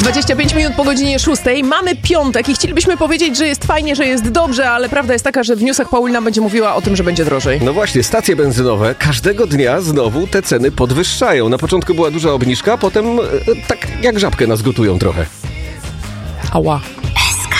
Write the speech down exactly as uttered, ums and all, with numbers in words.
dwadzieścia pięć minut po godzinie szóstej. Mamy piątek i chcielibyśmy powiedzieć, że jest fajnie, że jest dobrze, ale prawda jest taka, że w newsach Paulina będzie mówiła o tym, że będzie drożej. No właśnie, stacje benzynowe każdego dnia znowu te ceny podwyższają. Na początku była duża obniżka, potem e, tak jak żabkę nas gotują trochę. Ała.